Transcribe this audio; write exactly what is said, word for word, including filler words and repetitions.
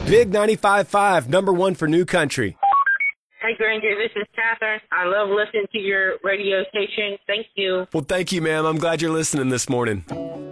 Big ninety-five point five, number one for New Country. Hey, Granger, this is Catherine. I love listening to your radio station. Thank you. Well, thank you, ma'am. I'm glad you're listening this morning.